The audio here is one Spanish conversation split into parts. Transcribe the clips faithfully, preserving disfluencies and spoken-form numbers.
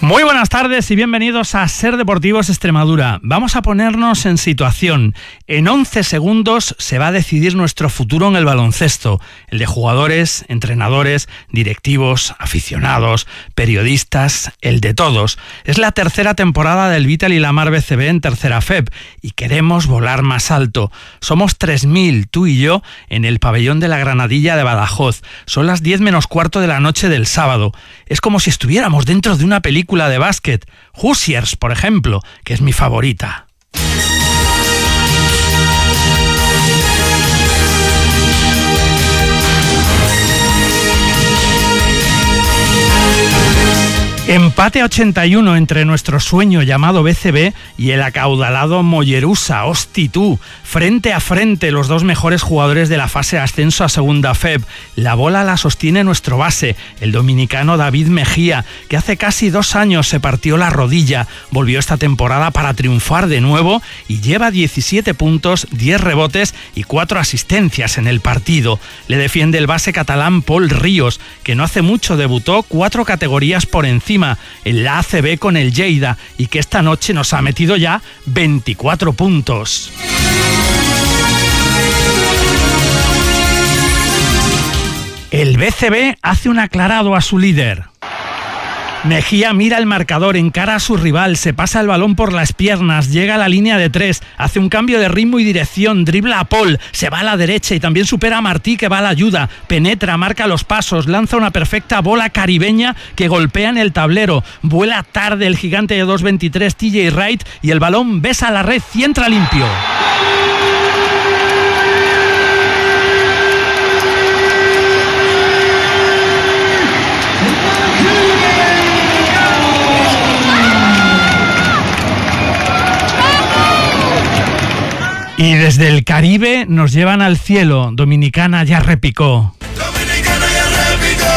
Muy buenas tardes y bienvenidos a Ser Deportivos Extremadura. Vamos a ponernos en situación. En once segundos se va a decidir nuestro futuro en el baloncesto. El de jugadores, entrenadores, directivos, aficionados, periodistas, el de todos. Es la tercera temporada del Vital y la Mar B C B en tercera F E B y queremos volar más alto. Somos tres mil, tú y yo, en el pabellón de la Granadilla de Badajoz. Son las diez menos cuarto de la noche del sábado. Es como si estuviéramos dentro de una película de básquet, Hoosiers, por ejemplo, que es mi favorita. Empate a ochenta y uno entre nuestro sueño llamado B C B y el acaudalado Mollerusa, hosti tú. Frente a frente los dos mejores jugadores de la fase de ascenso a segunda F E B. La bola la sostiene nuestro base, el dominicano David Mejía, que hace casi dos años se partió la rodilla. Volvió esta temporada para triunfar de nuevo y lleva diecisiete puntos, diez rebotes y cuatro asistencias en el partido. Le defiende el base catalán Pol Ríos, que no hace mucho debutó cuatro categorías por encima en la A C B con el Lleida y que esta noche nos ha metido ya veinticuatro puntos. El B C B hace un aclarado a su líder. Mejía mira el marcador, encara a su rival, se pasa el balón por las piernas, llega a la línea de tres, hace un cambio de ritmo y dirección, dribla a Paul, se va a la derecha y también supera a Martí, que va a la ayuda, penetra, marca los pasos, lanza una perfecta bola caribeña que golpea en el tablero, vuela tarde el gigante de dos veintitrés T J Wright y el balón besa la red y entra limpio. Y desde el Caribe nos llevan al cielo. Dominicana ya repicó. Dominicana ya repicó.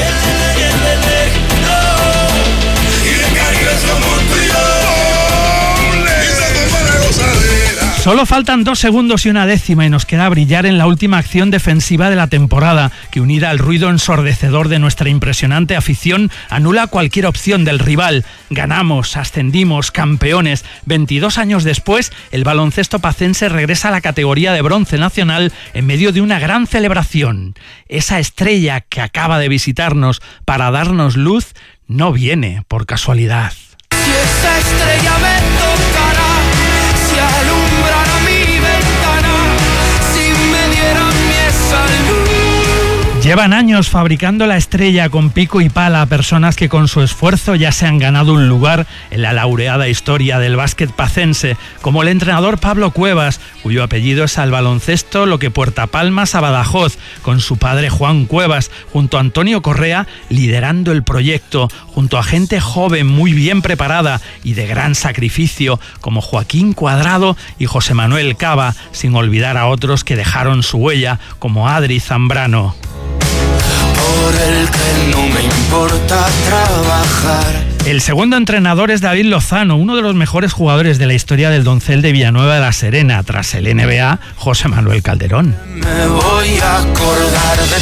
Y el Caribe somos tú y yo. Y se la gozadera. Solo faltan dos segundos y una décima y nos queda brillar en la última acción defensiva de la temporada, que unida al ruido ensordecedor de nuestra impresionante afición, anula cualquier opción del rival. Ganamos, ascendimos, campeones. veintidós años después, el baloncesto pacense regresa a la categoría de bronce nacional en medio de una gran celebración. Esa estrella que acaba de visitarnos para darnos luz no viene por casualidad. Si esa estrella me tocara, si alumbrara mi ventana, si me diera mi salud. Llevan años fabricando la estrella con pico y pala a personas que con su esfuerzo ya se han ganado un lugar en la laureada historia del básquet pacense, como el entrenador Pablo Cuevas, cuyo apellido es al baloncesto lo que Puerta Palmas a Badajoz, con su padre Juan Cuevas, junto a Antonio Correa liderando el proyecto, junto a gente joven muy bien preparada y de gran sacrificio, como Joaquín Cuadrado y José Manuel Cava, sin olvidar a otros que dejaron su huella, como Adri Zambrano. Por el que no me importa trabajar. El segundo entrenador es David Lozano, uno de los mejores jugadores de la historia del Doncel de Villanueva de la Serena, tras el N B A José Manuel Calderón. Me voy a acordar de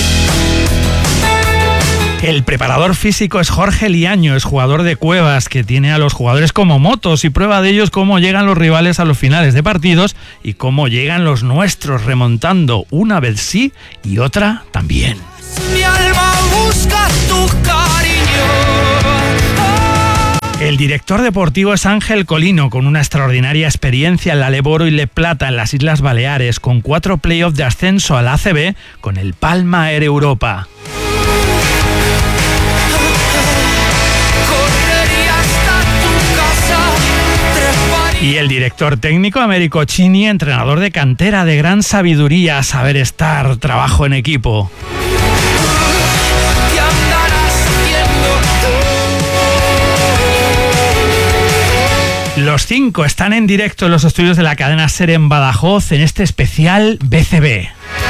ti. El preparador físico es Jorge Liaño, es jugador de Cuevas, que tiene a los jugadores como motos y prueba de ello es cómo llegan los rivales a los finales de partidos y cómo llegan los nuestros remontando una vez sí y otra también. Mi alma busca tu cariño. El director deportivo es Ángel Colino, con una extraordinaria experiencia en la Leboro y Le Plata en las Islas Baleares, con cuatro playoffs de ascenso a la A C B con el Palma Air Europa. Y el director técnico Américo Chini, entrenador de cantera de gran sabiduría, saber estar, trabajo en equipo. Los cinco están en directo en los estudios de la cadena SER en Badajoz en este especial B C B.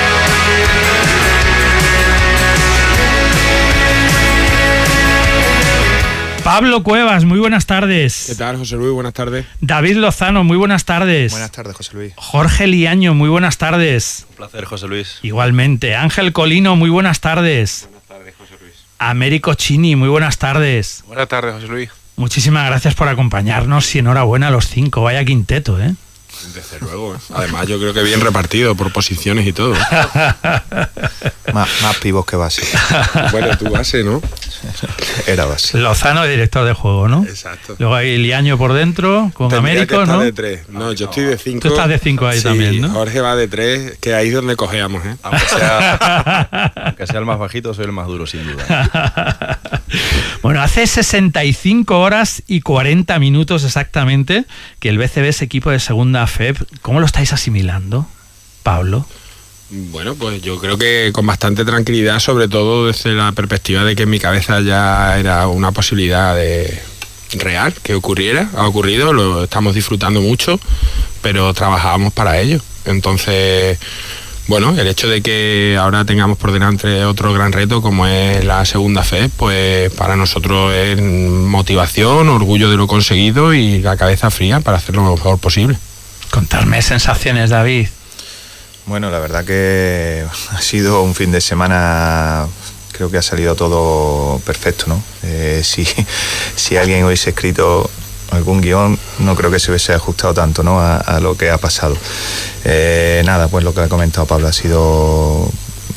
Pablo Cuevas, muy buenas tardes. ¿Qué tal, José Luis? Buenas tardes. David Lozano, muy buenas tardes. Buenas tardes, José Luis. Jorge Liaño, muy buenas tardes. Un placer, José Luis. Igualmente. Ángel Colino, muy buenas tardes. Buenas tardes, José Luis. Américo Chini, muy buenas tardes. Buenas tardes, José Luis. Muchísimas gracias por acompañarnos y enhorabuena a los cinco, vaya quinteto, ¿eh? Desde luego, ¿eh? Además yo creo que bien repartido por posiciones y todo. más, más pivos que base. Bueno, tú base, ¿no? Era base. Lozano es director de juego, ¿no? Exacto. Luego hay Liaño por dentro, con Tendría Américo, que estar ¿no? de tres. No, yo estoy de cinco. Tú estás de cinco ahí sí, también, ¿no? Jorge va de tres, que ahí es donde cojeamos, ¿eh? Aunque sea, aunque sea el más bajito, soy el más duro, sin duda. Bueno, hace sesenta y cinco horas y cuarenta minutos exactamente que el B C B es equipo de segunda F E P. ¿Cómo lo estáis asimilando, Pablo? Bueno, pues yo creo que con bastante tranquilidad, sobre todo desde la perspectiva de que en mi cabeza ya era una posibilidad de real que ocurriera, ha ocurrido, lo estamos disfrutando mucho, pero trabajábamos para ello. Entonces, bueno, el hecho de que ahora tengamos por delante otro gran reto como es la segunda F E P, pues para nosotros es motivación, orgullo de lo conseguido y la cabeza fría para hacerlo lo mejor posible. Contarme sensaciones, David. Bueno, la verdad que ha sido un fin de semana, creo que ha salido todo perfecto, ¿no? Eh, si, si alguien hubiese escrito algún guión, no creo que se hubiese ajustado tanto, ¿no? a, a lo que ha pasado. Eh, nada, pues lo que ha comentado Pablo ha sido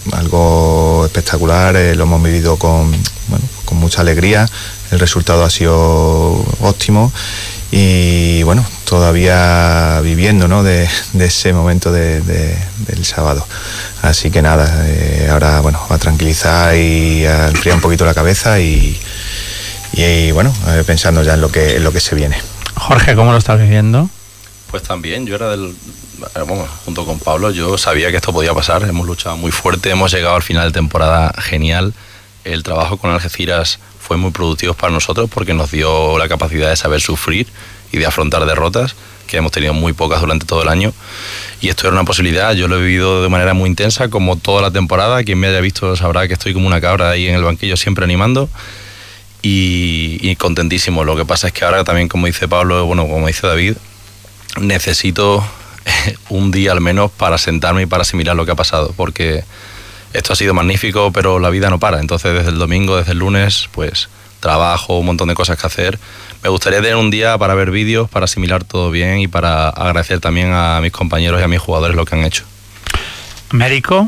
algo espectacular, eh, lo hemos vivido con, bueno, con mucha alegría, el resultado ha sido óptimo. Y bueno, todavía viviendo, ¿no? de, de ese momento de, de, del sábado. Así que nada, eh, ahora bueno, a tranquilizar y a enfriar un poquito la cabeza y, y, y bueno, eh, pensando ya en lo que en lo que se viene. Jorge, ¿cómo lo estás viviendo? Pues también, yo era del... Bueno, junto con Pablo, yo sabía que esto podía pasar, hemos luchado muy fuerte, hemos llegado al final de temporada genial. El trabajo con Algeciras fue muy productivo para nosotros porque nos dio la capacidad de saber sufrir y de afrontar derrotas, que hemos tenido muy pocas durante todo el año. Y esto era una posibilidad, yo lo he vivido de manera muy intensa, como toda la temporada. Quien me haya visto sabrá que estoy como una cabra ahí en el banquillo siempre animando y, y contentísimo. Lo que pasa es que ahora también, como dice Pablo, bueno, como dice David, necesito un día al menos para sentarme y para asimilar lo que ha pasado, porque esto ha sido magnífico, pero la vida no para. Entonces, desde el domingo, desde el lunes, pues trabajo, un montón de cosas que hacer. Me gustaría tener un día para ver vídeos, para asimilar todo bien y para agradecer también a mis compañeros y a mis jugadores lo que han hecho. Américo.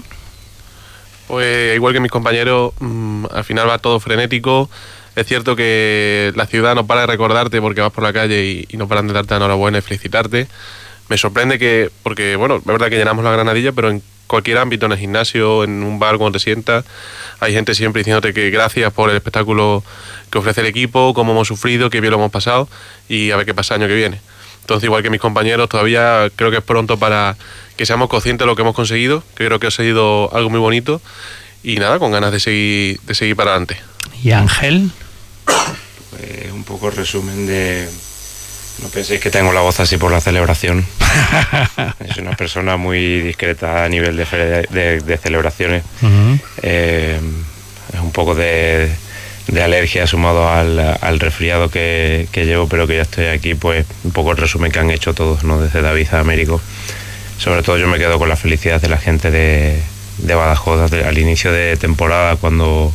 Pues igual que mis compañeros, mmm, al final va todo frenético. Es cierto que la ciudad no para de recordarte porque vas por la calle y, y no paran de darte enhorabuena y felicitarte. Me sorprende que, porque bueno, es verdad que llenamos la Granadilla, pero en cualquier ámbito, en el gimnasio, en un bar, cuando te sientas, hay gente siempre diciéndote que gracias por el espectáculo que ofrece el equipo, cómo hemos sufrido, qué bien lo hemos pasado y a ver qué pasa el año que viene. Entonces, igual que mis compañeros, todavía creo que es pronto para que seamos conscientes de lo que hemos conseguido, que creo que ha sido algo muy bonito y nada, con ganas de seguir, de seguir para adelante. ¿Y Ángel? Pues un poco resumen de... No penséis que tengo la voz así por la celebración. Es una persona muy discreta a nivel de, de, de celebraciones. Uh-huh. eh, es un poco de, de alergia sumado al, al resfriado que, que llevo, pero que ya estoy aquí, pues un poco el resumen que han hecho todos, ¿no? Desde David a Américo. Sobre todo yo me quedo con la felicidad de la gente de, de Badajoz de, al inicio de temporada, cuando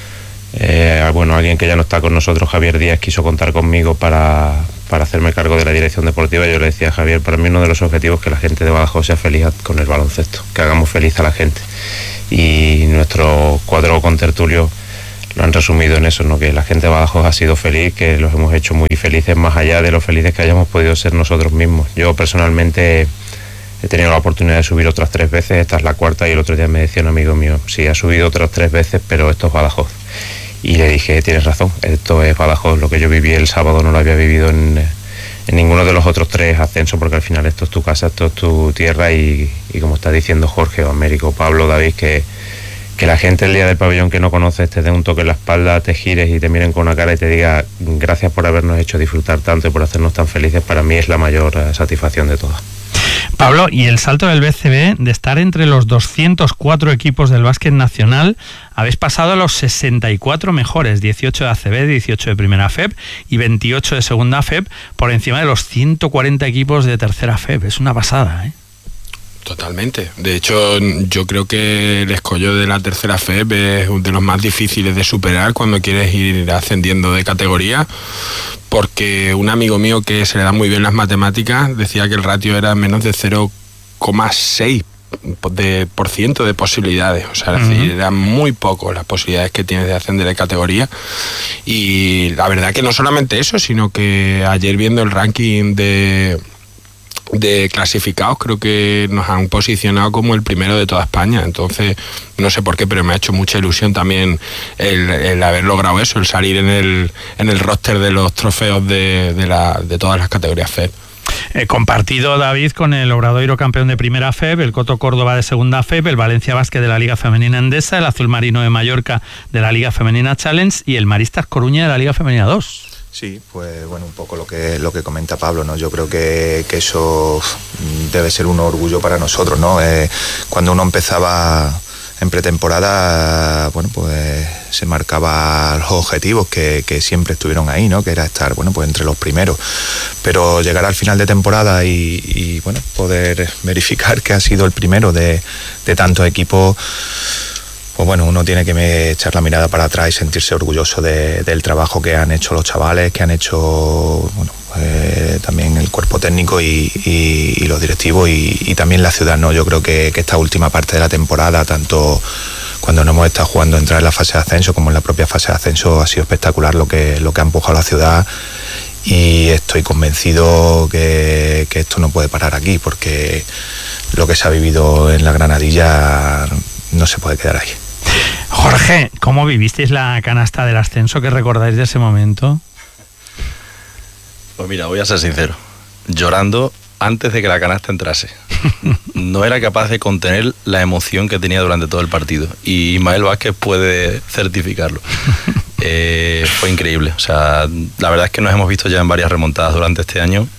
eh, bueno, alguien que ya no está con nosotros, Javier Díaz, quiso contar conmigo para, para hacerme cargo de la dirección deportiva. Yo le decía a Javier, para mí uno de los objetivos es que la gente de Badajoz sea feliz con el baloncesto, que hagamos feliz a la gente. Y nuestro cuadro contertulio lo han resumido en eso, ¿no? Que la gente de Badajoz ha sido feliz, que los hemos hecho muy felices, más allá de lo felices que hayamos podido ser nosotros mismos. Yo personalmente he tenido la oportunidad de subir otras tres veces, esta es la cuarta, y el otro día me decía un amigo mío, sí, ha subido otras tres veces, pero esto es Badajoz. Y le dije, tienes razón, esto es Badajoz, lo que yo viví el sábado no lo había vivido en, en ninguno de los otros tres ascensos, porque al final esto es tu casa, esto es tu tierra, y, y como está diciendo Jorge, o Américo, Pablo, David, que, que la gente el día del pabellón que no conoces te dé un toque en la espalda, te gires y te miren con una cara y te diga gracias por habernos hecho disfrutar tanto y por hacernos tan felices, para mí es la mayor satisfacción de todas. Pablo, y el salto del B C B de estar entre los doscientos cuatro equipos del básquet nacional, habéis pasado a los sesenta y cuatro mejores, dieciocho de A C B, dieciocho de primera F E P y veintiocho de segunda F E P, por encima de los ciento cuarenta equipos de tercera F E P. Es una pasada, ¿eh? Totalmente. De hecho, yo creo que el escollo de la tercera F E P es uno de los más difíciles de superar cuando quieres ir ascendiendo de categoría, porque un amigo mío que se le da muy bien las matemáticas decía que el ratio era menos de cero coma seis de por ciento de posibilidades, o sea, es uh-huh. decir, eran muy pocos las posibilidades que tienes de ascender de categoría. Y la verdad que no solamente eso, sino que ayer viendo el ranking de de clasificados, creo que nos han posicionado como el primero de toda España. Entonces, no sé por qué, pero me ha hecho mucha ilusión también el, el haber logrado eso, el salir en el, en el roster de los trofeos de, de, la, de todas las categorías F E P. Eh, compartido, David, con el Obradoiro campeón de primera F E P, el Coto Córdoba de segunda F E P, el Valencia Basket de la Liga Femenina Endesa, el Azul Marino de Mallorca de la Liga Femenina Challenge y el Maristas Coruña de la Liga Femenina dos. Sí, pues bueno, un poco lo que lo que comenta Pablo, ¿no? Yo creo que, que eso debe ser un orgullo para nosotros, ¿no? Eh, cuando uno empezaba en pretemporada, bueno, pues se marcaba los objetivos que, que siempre estuvieron ahí, ¿no? Que era estar, bueno, pues entre los primeros. Pero llegar al final de temporada y, y bueno, poder verificar que ha sido el primero de, de tantos equipos, pues bueno, uno tiene que echar la mirada para atrás y sentirse orgulloso de, del trabajo que han hecho los chavales, que han hecho, bueno, eh, también el cuerpo técnico y, y, y los directivos y, y también la ciudad, ¿no? Yo creo que, que esta última parte de la temporada, tanto cuando no hemos estado jugando a entrar en la fase de ascenso como en la propia fase de ascenso, ha sido espectacular lo que, lo que ha empujado la ciudad. Y estoy convencido que, que esto no puede parar aquí, porque lo que se ha vivido en la Granadilla no se puede quedar ahí. Jorge, ¿cómo vivisteis la canasta del ascenso? ¿Qué recordáis de ese momento? Pues mira, voy a ser sincero. Llorando antes de que la canasta entrase. No era capaz de contener la emoción que tenía durante todo el partido. Y Ismael Vázquez puede certificarlo. Eh, fue increíble. O sea, la verdad es que nos hemos visto ya en varias remontadas durante este año.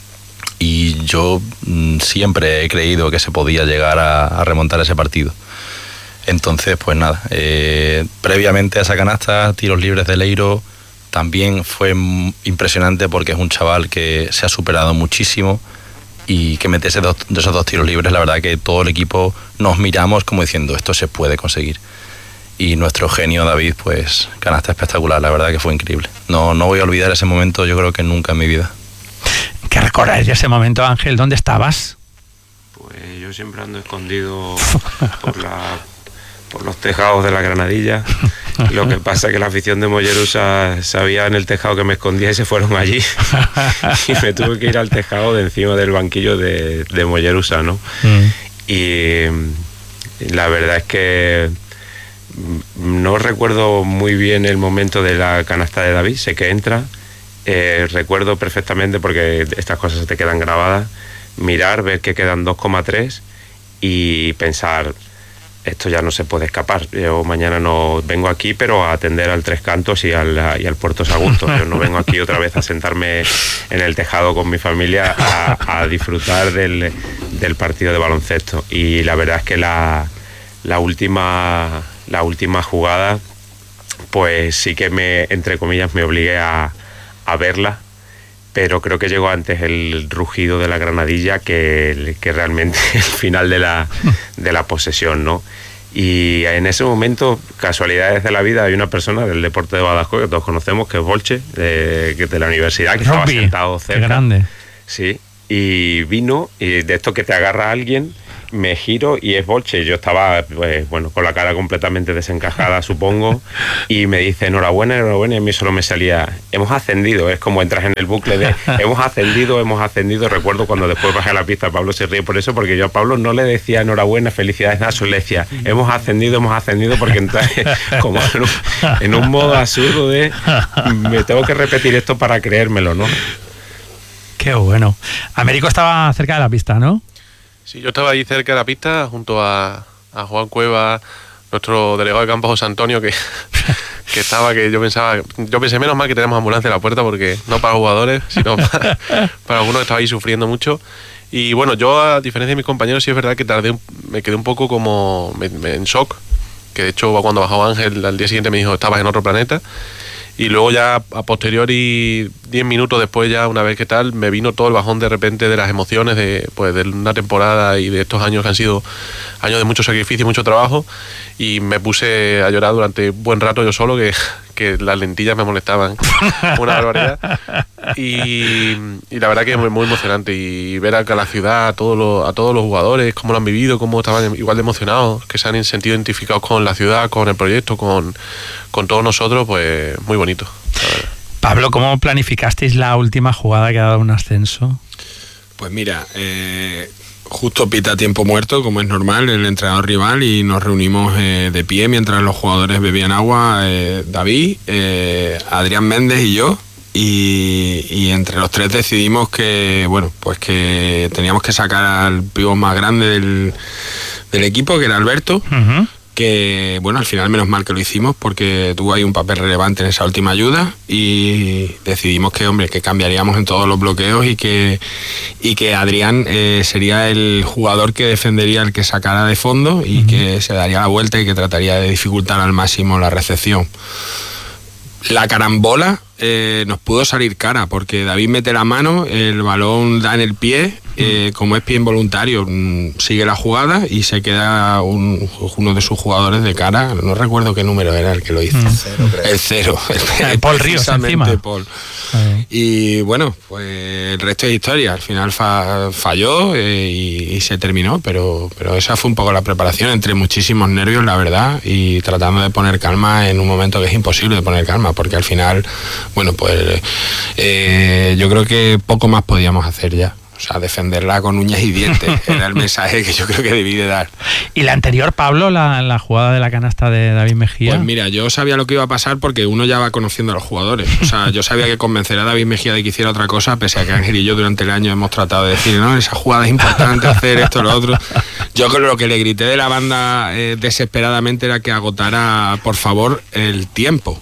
Y yo mmm, siempre he creído que se podía llegar a, a remontar ese partido. Entonces, pues nada, eh, previamente a esa canasta, tiros libres de Leiro, también fue impresionante porque es un chaval que se ha superado muchísimo y que mete ese dos, de esos dos tiros libres, la verdad que todo el equipo nos miramos como diciendo, esto se puede conseguir. Y nuestro genio David, pues canasta espectacular, la verdad que fue increíble. No, no voy a olvidar ese momento, yo creo que nunca en mi vida. ¿Qué recordáis de ese momento, Ángel? ¿Dónde estabas? Pues yo siempre ando escondido por la... por los tejados de la Granadilla. Lo que pasa es que la afición de Mollerusa sabía en el tejado que me escondía y se fueron allí. Y me tuve que ir al tejado de encima del banquillo de, de Mollerusa, ¿no? Mm. Y la verdad es que no recuerdo muy bien el momento de la canasta de David, sé que entra. Eh, recuerdo perfectamente, porque estas cosas se te quedan grabadas, mirar, ver que quedan dos coma tres y pensar, esto ya no se puede escapar. Yo mañana no vengo aquí, pero a atender al Tres Cantos y al, y al Puerto Sagunto. Yo no vengo aquí otra vez a sentarme en el tejado con mi familia a, a disfrutar del, del partido de baloncesto. Y la verdad es que la, la última la última jugada, pues sí que me, entre comillas, me obligué a, a verla, pero creo que llegó antes el rugido de la Granadilla que, que realmente el final de la, de la posesión, ¿no? Y en ese momento, casualidades de la vida, hay una persona del deporte de Badajoz que todos conocemos, que es Bolche, de, de la universidad, que estaba sentado cerca. Qué grande. Sí, y vino, y de esto que te agarra alguien, me giro y es Bolche. Yo estaba, pues, bueno, con la cara completamente desencajada, supongo, y me dice enhorabuena, enhorabuena, y a mí solo me salía, hemos ascendido. Es como entras en el bucle de hemos ascendido, hemos ascendido. Recuerdo cuando después bajé a la pista, Pablo se ríe por eso, porque yo a Pablo no le decía enhorabuena, felicidades, nada, solo le decía hemos ascendido, hemos ascendido, porque entré como en un, en un modo absurdo de me tengo que repetir esto para creérmelo, ¿no? Qué bueno. Américo estaba cerca de la pista, ¿no? Sí, yo estaba ahí cerca de la pista junto a, a Juan Cueva, nuestro delegado de campo José Antonio, que, que estaba, que yo pensaba, yo pensé menos mal que tenemos ambulancia en la puerta, porque no para jugadores, sino para, para algunos que estaba ahí sufriendo mucho. Y bueno, yo a diferencia de mis compañeros sí es verdad que tardé, me quedé un poco como me, me, en shock, que de hecho cuando bajó Ángel al día siguiente me dijo estabas en otro planeta. Y luego ya a posteriori, diez minutos después ya, una vez que tal, me vino todo el bajón de repente de las emociones de, pues, de una temporada y de estos años que han sido años de mucho sacrificio y mucho trabajo, y me puse a llorar durante un buen rato yo solo, que, que las lentillas me molestaban una barbaridad. Y, y la verdad que es muy, muy emocionante, y ver a la ciudad, a todos los, a todos los jugadores, cómo lo han vivido, cómo estaban igual de emocionados, que se han sentido identificados con la ciudad, con el proyecto, con, con todos nosotros, pues muy bonito, la verdad. Pablo, ¿cómo planificasteis la última jugada que ha dado un ascenso? Pues mira, eh, justo pita tiempo muerto, como es normal, el entrenador rival, y nos reunimos eh, de pie mientras los jugadores bebían agua, eh, David, eh, Adrián Méndez y yo, y, y entre los tres decidimos que, bueno, pues que teníamos que sacar al pívot más grande del, del equipo, que era Alberto. Uh-huh. Que bueno, al final menos mal que lo hicimos, porque tuvo ahí un papel relevante en esa última ayuda, y decidimos que, hombre, que cambiaríamos en todos los bloqueos, y que y que Adrián eh, sería el jugador que defendería el que sacara de fondo, y uh-huh. que se daría la vuelta y que trataría de dificultar al máximo la recepción. La carambola eh, nos pudo salir cara, porque David mete la mano, el balón da en el pie, eh, como es pie involuntario, sigue la jugada y se queda un, uno de sus jugadores de cara, no recuerdo qué número era el que lo hizo. El cero, creo. El cero. El, el Paul Ríos encima. Paul. Y bueno, pues el resto es historia. Al final fa, falló eh, y, y se terminó, pero, pero esa fue un poco la preparación, entre muchísimos nervios, la verdad, y tratando de poner calma en un momento que es imposible de poner calma, porque al final, bueno, pues eh, yo creo que poco más podíamos hacer ya. O sea, defenderla con uñas y dientes era el mensaje que yo creo que debí de dar. ¿Y la anterior, Pablo, la, la jugada de la canasta de David Mejía? Pues mira, yo sabía lo que iba a pasar, porque uno ya va conociendo a los jugadores. O sea, yo sabía que convencer a David Mejía de que hiciera otra cosa, pese a que Ángel y yo durante el año hemos tratado de decir, no, esa jugada es importante, hacer esto, lo otro. Yo creo que lo que le grité de la banda eh, desesperadamente era que agotara, por favor, el tiempo.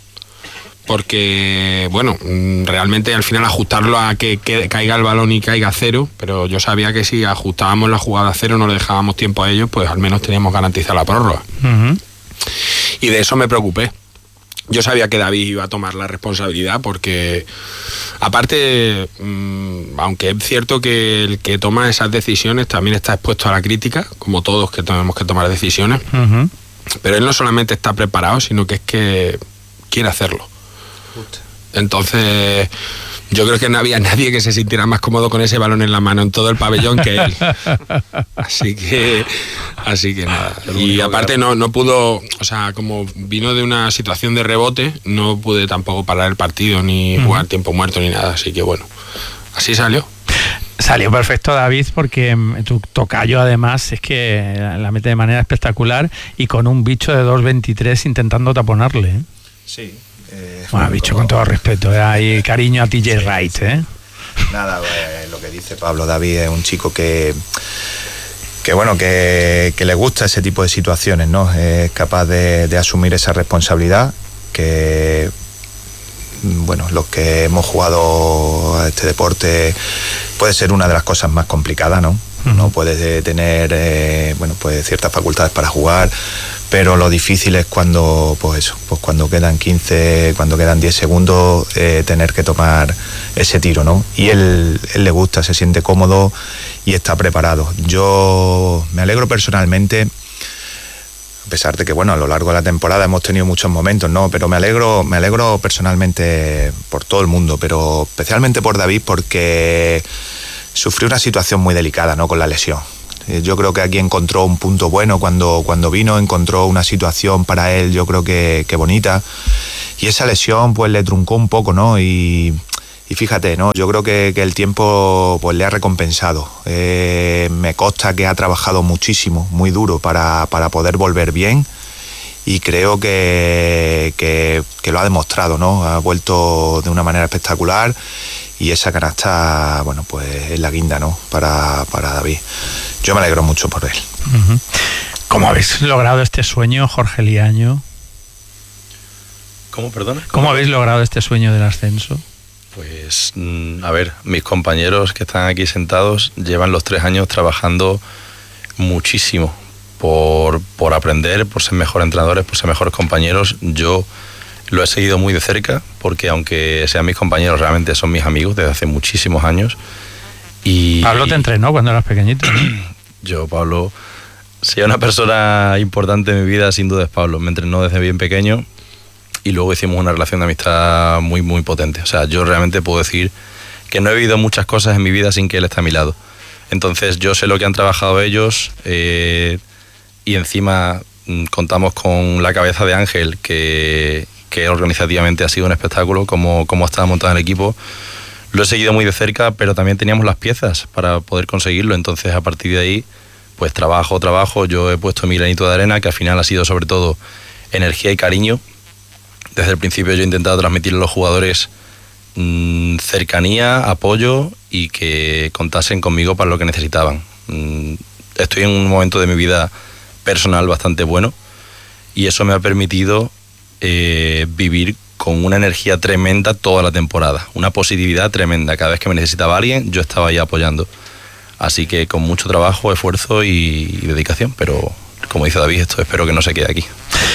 Porque, bueno, realmente al final ajustarlo a que, que caiga el balón y caiga a cero, pero yo sabía que si ajustábamos la jugada a cero, no le dejábamos tiempo a ellos, pues al menos teníamos garantizar la prórroga. Uh-huh. Y de eso me preocupé. Yo sabía que David iba a tomar la responsabilidad, porque aparte, mmm, aunque es cierto que el que toma esas decisiones también está expuesto a la crítica, como todos que tenemos que tomar decisiones, uh-huh. pero él no solamente está preparado, sino que es que quiere hacerlo. Entonces yo creo que no había nadie que se sintiera más cómodo con ese balón en la mano en todo el pabellón que él. Así que así que nada. Y aparte no, no pudo, o sea, como vino de una situación de rebote, no pude tampoco parar el partido, ni uh-huh. jugar tiempo muerto, ni nada. Así que bueno, así salió. Salió perfecto, David, porque tu tocayo además es que la mete de manera espectacular, y con un bicho de dos veintitrés intentando taponarle, ¿eh? Sí. Eh, bueno, bicho, como... con todo respeto, ¿eh? Hay cariño a T J Wright, ¿eh? Nada, eh, lo que dice Pablo, David es un chico que que bueno, que, que le gusta ese tipo de situaciones, ¿no? Es capaz de, de asumir esa responsabilidad, que bueno, los que hemos jugado a este deporte puede ser una de las cosas más complicadas, ¿no? Uh-huh. No puedes tener eh, bueno, pues ciertas facultades para jugar, pero lo difícil es cuando, pues eso, pues cuando quedan quince, cuando quedan diez segundos, eh, tener que tomar ese tiro, ¿no? Y él, él le gusta, se siente cómodo y está preparado. Yo me alegro personalmente, a pesar de que, bueno, a lo largo de la temporada hemos tenido muchos momentos, ¿no? Pero me alegro, me alegro personalmente por todo el mundo, pero especialmente por David, porque sufrió una situación muy delicada, ¿no? Con la lesión. Yo creo que aquí encontró un punto bueno cuando, cuando vino, encontró una situación para él, yo creo que, que bonita, y esa lesión pues le truncó un poco, ¿no? Y, y fíjate, ¿no? Yo creo que, que el tiempo pues le ha recompensado. Eh, me consta que ha trabajado muchísimo, muy duro para, para poder volver bien, y creo que, que, que lo ha demostrado, ¿no? Ha vuelto de una manera espectacular, y esa canasta, bueno, pues es la guinda, ¿no? Para, para David. Yo me alegro mucho por él. Uh-huh. ¿Cómo habéis logrado este sueño, Jorge Liaño? ¿Cómo, perdona? ¿Cómo, ¿Cómo habéis logrado este sueño del ascenso? Pues, a ver, mis compañeros que están aquí sentados llevan los tres años trabajando muchísimo por, por aprender, por ser mejores entrenadores, por ser mejores compañeros. Yo Lo he seguido muy de cerca porque aunque sean mis compañeros, realmente son mis amigos desde hace muchísimos años. Y Pablo te entrenó cuando eras pequeñito, ¿no? Yo, Pablo, si hay una persona importante en mi vida, sin duda es Pablo. Me entrenó desde bien pequeño y luego hicimos una relación de amistad muy, muy potente. O sea, yo realmente puedo decir que no he vivido muchas cosas en mi vida sin que él esté a mi lado. Entonces yo sé lo que han trabajado ellos eh, y encima mm, contamos con la cabeza de Ángel, que, que organizativamente ha sido un espectáculo, como, como está montado el equipo. Lo he seguido muy de cerca, pero también teníamos las piezas para poder conseguirlo. Entonces a partir de ahí, pues trabajo, trabajo. Yo he puesto mi granito de arena, que al final ha sido sobre todo energía y cariño. Desde el principio yo he intentado transmitirle a los jugadores mmm, cercanía, apoyo y que contasen conmigo para lo que necesitaban. Mm, estoy en un momento de mi vida personal bastante bueno y eso me ha permitido eh, vivir con una energía tremenda toda la temporada, una positividad tremenda. Cada vez que me necesitaba alguien, yo estaba ahí apoyando. Así que con mucho trabajo, esfuerzo y, y dedicación, pero como dice David, esto espero que no se quede aquí.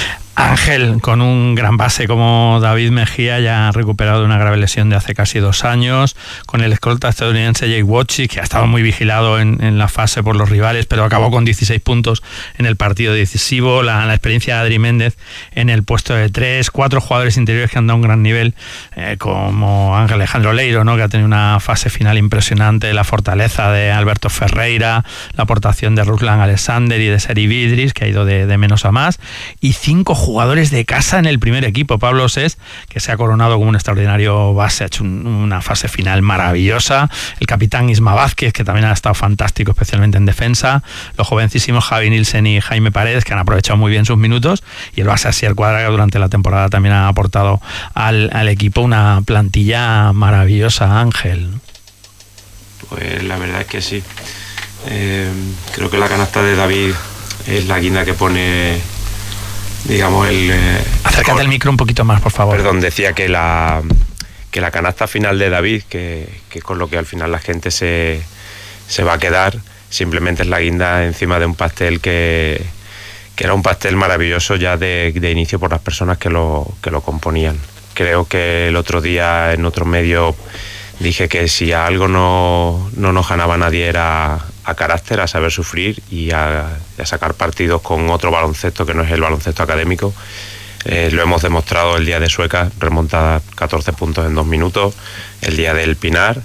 Ángel, con un gran base como David Mejía, ya ha recuperado una grave lesión de hace casi dos años, con el escolta estadounidense Jake Watchik, que ha estado muy vigilado en, en la fase por los rivales, pero acabó con dieciséis puntos en el partido decisivo, la, la experiencia de Adri Méndez en el puesto de tres, cuatro jugadores interiores que han dado un gran nivel, eh, como Ángel Alejandro Leiro, ¿no?, que ha tenido una fase final impresionante, la fortaleza de Alberto Ferreira, la aportación de Ruslan Alexander y de Seri Vidris, que ha ido de, de menos a más, y cinco jugadores de casa en el primer equipo. Pablo Sés, que se ha coronado como un extraordinario base, ha hecho un, una fase final maravillosa. El capitán Isma Vázquez, que también ha estado fantástico, especialmente en defensa. Los jovencísimos Javi Nielsen y Jaime Paredes, que han aprovechado muy bien sus minutos. Y el base Asier Cuadra, que durante la temporada también ha aportado al, al equipo una plantilla maravillosa. Ángel. Pues la verdad es que sí. Eh, creo que la canasta de David es la guinda que pone, digamos, el... Eh, Acércate con, el micro un poquito más, por favor. Perdón, decía que la, que la canasta final de David, que, que con lo que al final la gente se, se va a quedar, simplemente es la guinda encima de un pastel que, que era un pastel maravilloso ya de, de inicio por las personas que lo, que lo componían. Creo que el otro día en otro medio dije que si a algo no, no nos ganaba nadie era a carácter, a saber sufrir y a, a sacar partidos con otro baloncesto que no es el baloncesto académico. Eh, lo hemos demostrado el día de Sueca, remontada catorce puntos en dos minutos, el día del Pinar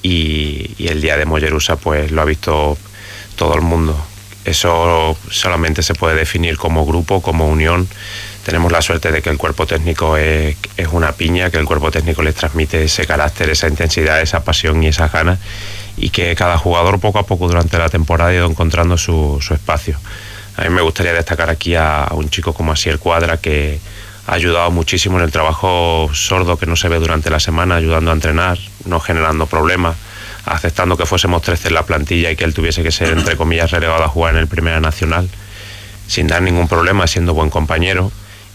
y, y el día de Mollerusa, pues lo ha visto todo el mundo. Eso solamente se puede definir como grupo, como unión. Tenemos la suerte de que el cuerpo técnico es, es una piña, que el cuerpo técnico les transmite ese carácter, esa intensidad, esa pasión y esas ganas, y que cada jugador poco a poco durante la temporada ha ido encontrando su, su espacio. A mí me gustaría destacar aquí a, a un chico como Asier Cuadra, que ha ayudado muchísimo en el trabajo sordo que no se ve durante la semana, ayudando a entrenar, no generando problemas, aceptando que fuésemos trece en la plantilla y que él tuviese que ser, entre comillas, relegado a jugar en el Primera Nacional, sin dar ningún problema, siendo buen compañero.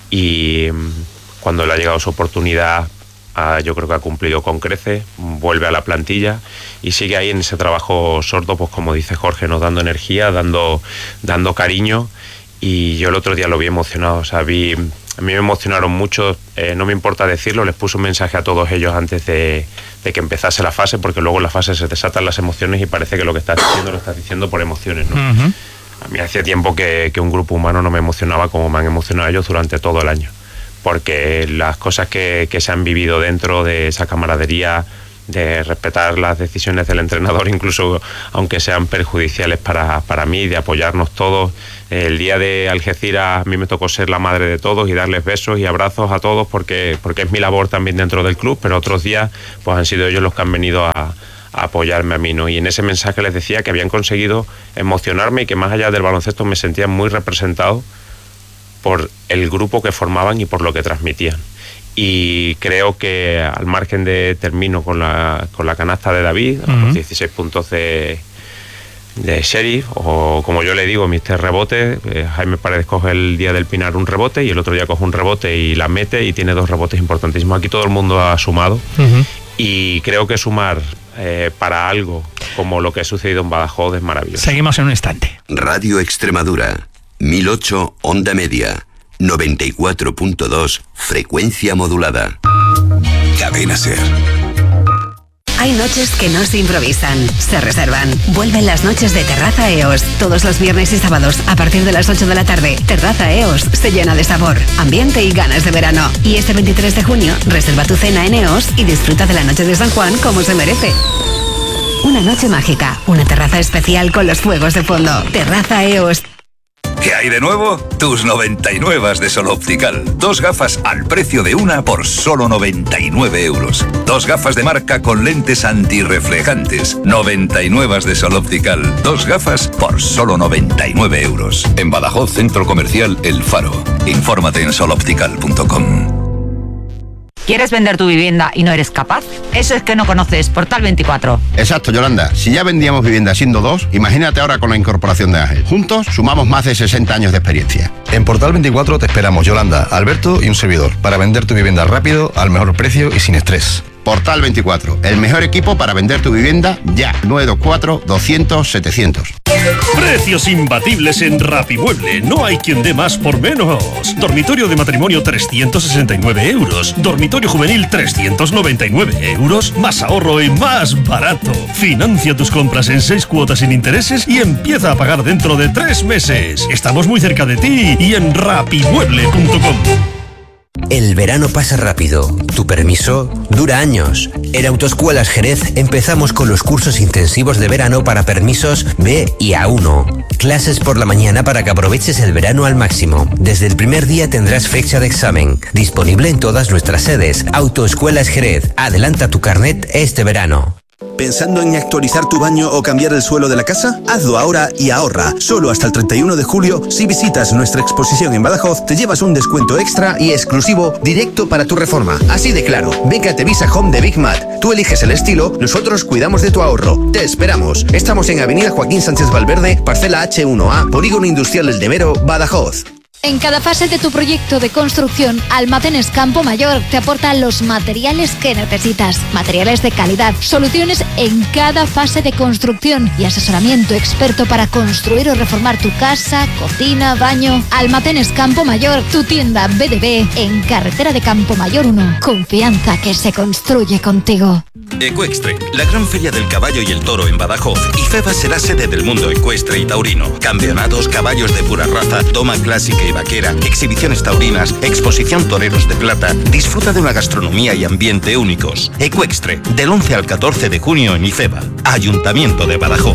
Y cuando le ha llegado su oportunidad, ah, yo creo que ha cumplido con creces, vuelve a la plantilla y sigue ahí en ese trabajo sordo, pues como dice Jorge, ¿no?, dando energía, dando, dando cariño. Y yo el otro día lo vi emocionado, o sea, vi, a mí me emocionaron mucho, eh, no me importa decirlo, les puse un mensaje a todos ellos antes de, de que empezase la fase, porque luego en la fase se desatan las emociones y parece que lo que estás diciendo lo estás diciendo por emociones, ¿no? Uh-huh. A mí hacía tiempo que, que un grupo humano no me emocionaba como me han emocionado ellos durante todo el año, porque las cosas que, que se han vivido dentro de esa camaradería, de respetar las decisiones del entrenador, incluso aunque sean perjudiciales para, para mí, de apoyarnos todos. El día de Algeciras a mí me tocó ser la madre de todos y darles besos y abrazos a todos porque, porque es mi labor también dentro del club, pero otros días pues han sido ellos los que han venido a, a apoyarme a mí, ¿no? Y en ese mensaje les decía que habían conseguido emocionarme y que más allá del baloncesto me sentía muy representado por el grupo que formaban y por lo que transmitían. Y creo que al margen de termino con la, con la canasta de David, uh-huh, los dieciséis puntos de, de Sheriff, o como yo le digo, mister Rebote, eh, Jaime Paredes coge el día del Pinar un rebote y el otro día coge un rebote y la mete y tiene dos rebotes importantísimos. Aquí todo el mundo ha sumado, uh-huh, y creo que sumar eh, para algo como lo que ha sucedido en Badajoz es maravilloso. Seguimos en un instante. Radio Extremadura, mil ocho Onda Media, noventa y cuatro punto dos, frecuencia modulada. Cadena SER. Hay noches que no se improvisan, se reservan. Vuelven las noches de Terraza E O S. Todos los viernes y sábados, a partir de las ocho de la tarde, Terraza E O S se llena de sabor, ambiente y ganas de verano. Y este veintitrés de junio, reserva tu cena en E O S y disfruta de la noche de San Juan como se merece. Una noche mágica, una terraza especial con los fuegos de fondo. Terraza E O S. ¿Qué hay de nuevo? Tus noventa y nueve de Sol Optical. Dos gafas al precio de una por solo noventa y nueve euros. Dos gafas de marca con lentes antirreflejantes. noventa y nueve de Sol Optical. Dos gafas por solo noventa y nueve euros. En Badajoz, Centro Comercial El Faro. Infórmate en sol optical punto com. ¿Quieres vender tu vivienda y no eres capaz? Eso es que no conoces Portal veinticuatro. Exacto, Yolanda. Si ya vendíamos vivienda siendo dos, imagínate ahora con la incorporación de Ángel. Juntos sumamos más de sesenta años de experiencia. En Portal veinticuatro te esperamos, Yolanda, Alberto y un servidor, para vender tu vivienda rápido, al mejor precio y sin estrés. Portal veinticuatro, el mejor equipo para vender tu vivienda ya. nueve dos cuatro, doscientos, setecientos. Precios imbatibles en Rapimueble. No hay quien dé más por menos. Dormitorio de matrimonio trescientos sesenta y nueve euros. Dormitorio juvenil trescientos noventa y nueve euros. Más ahorro y más barato. Financia tus compras en seis cuotas sin intereses y empieza a pagar dentro de tres meses. Estamos muy cerca de ti y en rapimueble punto com. El verano pasa rápido. Tu permiso dura años. En Autoescuelas Jerez empezamos con los cursos intensivos de verano para permisos B y A uno. Clases por la mañana para que aproveches el verano al máximo. Desde el primer día tendrás fecha de examen. Disponible en todas nuestras sedes. Autoescuelas Jerez. Adelanta tu carnet este verano. ¿Pensando en actualizar tu baño o cambiar el suelo de la casa? Hazlo ahora y ahorra. Solo hasta el treinta y uno de julio, si visitas nuestra exposición en Badajoz, te llevas un descuento extra y exclusivo directo para tu reforma. Así de claro. Ven a Tevisa Home de Big Mat. Tú eliges el estilo, nosotros cuidamos de tu ahorro. Te esperamos. Estamos en Avenida Joaquín Sánchez Valverde, parcela H uno A, Polígono Industrial El Demero, Badajoz. En cada fase de tu proyecto de construcción, Almacenes Campo Mayor te aporta los materiales que necesitas. Materiales de calidad, soluciones en cada fase de construcción y asesoramiento experto para construir o reformar tu casa, cocina, baño. Almacenes Campo Mayor, tu tienda B D B en carretera de Campo Mayor uno. Confianza que se construye contigo. Ecuestre, la gran feria del caballo y el toro en Badajoz. IFEBA será sede del mundo ecuestre y taurino. Campeonatos, caballos de pura raza, toma clásica y vaquera, exhibiciones taurinas, exposición toreros de plata. Disfruta de una gastronomía y ambiente únicos. Ecuestre, del once al catorce de junio en IFEBA. Ayuntamiento de Badajoz.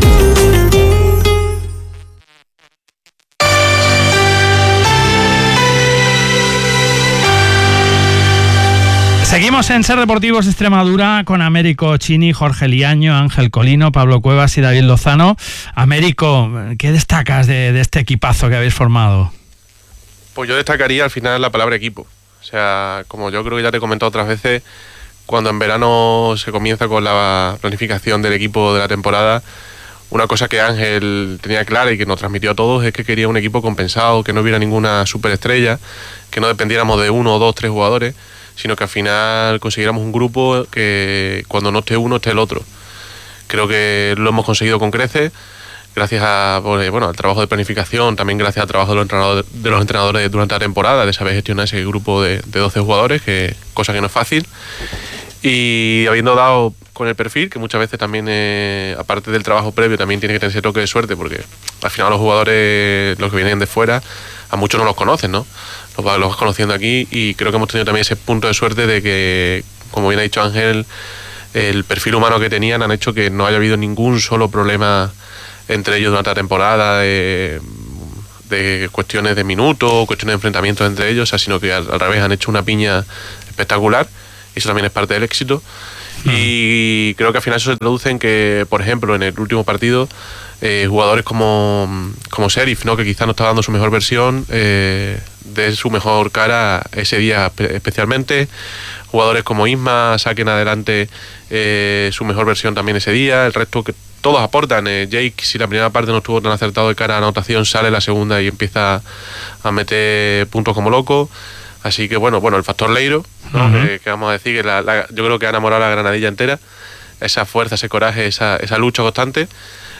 Seguimos en Ser Deportivos Extremadura con Américo Chini, Jorge Liaño, Ángel Colino, Pablo Cuevas y David Lozano. Américo, ¿qué destacas de, de este equipazo que habéis formado? Pues yo destacaría al final la palabra equipo. O sea, como yo creo que ya te he comentado otras veces, cuando en verano se comienza con la planificación del equipo de la temporada, una cosa que Ángel tenía clara y que nos transmitió a todos es que quería un equipo compensado, que no hubiera ninguna superestrella, que no dependiéramos de uno, dos, tres jugadores, sino que al final consiguiéramos un grupo que cuando no esté uno esté el otro. Creo que lo hemos conseguido con creces, gracias a, bueno, al trabajo de planificación, también gracias al trabajo de los entrenadores, de los entrenadores durante la temporada, de saber gestionar ese grupo de, de doce jugadores, que cosa que no es fácil. Y habiendo dado con el perfil, que muchas veces también, eh, aparte del trabajo previo, también tiene que tener ese toque de suerte, porque al final los jugadores, los que vienen de fuera, a muchos no los conocen, ¿no? Los vas, los vas conociendo aquí, y creo que hemos tenido también ese punto de suerte de que, como bien ha dicho Ángel, el perfil humano que tenían han hecho que no haya habido ningún solo problema entre ellos durante la temporada, de, de cuestiones de minutos, cuestiones de enfrentamientos entre ellos, o sea, sino que al, al revés han hecho una piña espectacular, y eso también es parte del éxito. Mm. Y creo que al final eso se traduce en que, por ejemplo, en el último partido, eh, jugadores como, como Sheriff, ¿no?, que quizá no está dando su mejor versión, eh, de su mejor cara ese día especialmente. Jugadores como Isma saquen adelante eh, su mejor versión también ese día. El resto, que todos aportan. eh, Jake, si la primera parte no estuvo tan acertado de cara a anotación, sale la segunda y empieza a meter puntos como loco. Así que bueno, bueno, el factor Leiro, ¿no? Uh-huh. que, que vamos a decir que la, la, yo creo que ha enamorado a la Granadilla entera, esa fuerza, ese coraje, esa, esa lucha constante.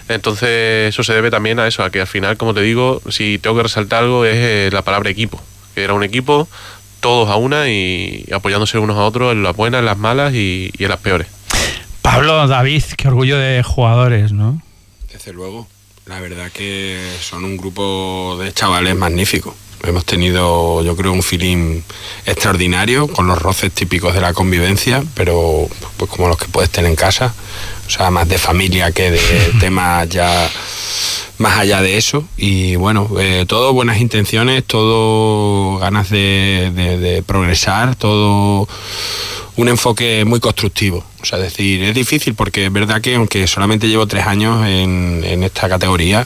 Entonces eso se debe también a eso, a que al final, como te digo, si tengo que resaltar algo, es eh, la palabra equipo, que era un equipo, todos a una y apoyándose unos a otros en las buenas, en las malas y, y en las peores. Pablo, David, qué orgullo de jugadores, ¿no? Desde luego, la verdad que son un grupo de chavales magníficos. Hemos tenido, yo creo, un feeling extraordinario con los roces típicos de la convivencia, pero pues como los que puedes tener en casa, o sea, más de familia que de temas ya más allá de eso. Y bueno, eh, todo buenas intenciones, todo ganas de, de, de progresar, todo un enfoque muy constructivo. O sea, es decir, es difícil porque es verdad que aunque solamente llevo tres años en, en esta categoría,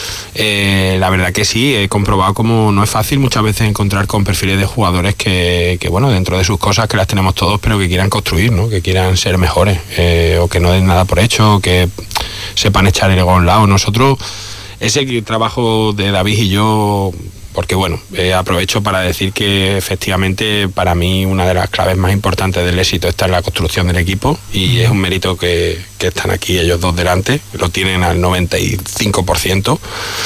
eh, la verdad que sí, he comprobado como no es fácil muchas veces encontrar con perfiles de jugadores que, que bueno, dentro de sus cosas que las tenemos todos, pero que quieran construir, ¿no? Que quieran ser mejores, eh, o que no den nada por hecho, o que sepan echar el ego a un lado. Nosotros, ese trabajo de David y yo, porque bueno, eh, aprovecho para decir que efectivamente para mí una de las claves más importantes del éxito está en la construcción del equipo, y es un mérito que, que están aquí ellos dos delante, lo tienen al noventa y cinco por ciento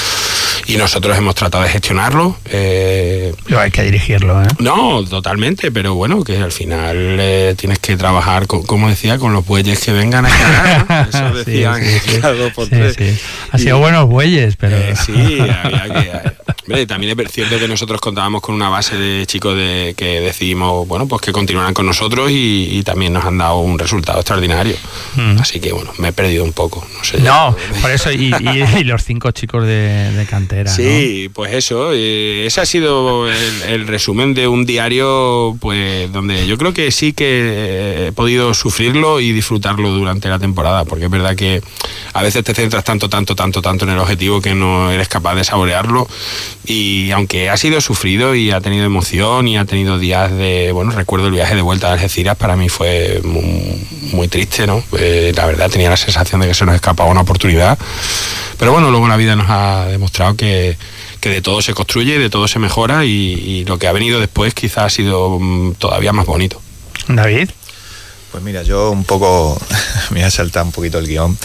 y nosotros hemos tratado de gestionarlo. Eh, Pero hay que dirigirlo, ¿eh? No, totalmente, pero bueno, que al final eh, tienes que trabajar, con, como decía, con los bueyes que vengan a ganar, ¿no? Eso decían, sí, sí, sí. cada dos por Sí, tres. sí. Ha Y- sido buenos bueyes, pero... Eh, sí, había que... Hombre, también es cierto que nosotros contábamos con una base de chicos de, que decidimos, bueno, pues que continuaran con nosotros y, y también nos han dado un resultado extraordinario. Mm. Así que bueno, me he perdido un poco, no sé. No, por eso, y, y- y los cinco chicos de, de cantera, Sí, pues eso, eh, ese ha sido el, el resumen de un diario, pues donde yo creo que sí que he podido sufrirlo y disfrutarlo durante la temporada, porque es verdad que a veces te centras tanto, tanto, tanto, tanto en el objetivo que no eres capaz de saborearlo, y aunque ha sido sufrido y ha tenido emoción y ha tenido días de, bueno, recuerdo el viaje de vuelta a Algeciras, para mí fue muy, muy triste, ¿no? Eh, la verdad tenía la sensación de que se nos escapaba una oportunidad, pero bueno, luego la vida nos ha demostrado que que de todo se construye, de todo se mejora, y, y lo que ha venido después quizás ha sido mm, todavía más bonito. David. Pues mira, yo un poco, me voy a saltar un poquito el guión.